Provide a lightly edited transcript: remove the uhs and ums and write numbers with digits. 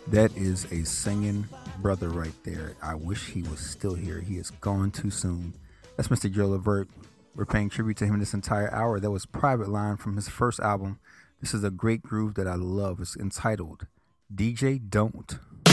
That is a singing brother right there. I wish he was still here. He is gone too soon. That's Mr. Joe Levert. We're paying tribute to him this entire hour. That was Private Line from his first album. This is a great groove that I love. It's entitled DJ Don't.